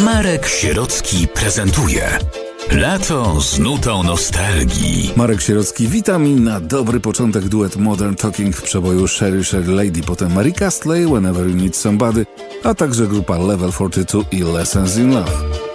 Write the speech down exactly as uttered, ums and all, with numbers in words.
Marek Sierocki prezentuje Lato z nutą nostalgii. Marek Sierocki, witam i na dobry początek duet Modern Talking w przeboju Sherry Sherry Lady, potem Rick Astley, Whenever You Need Somebody, a także grupa Level czterdzieści dwa i Lessons in Love.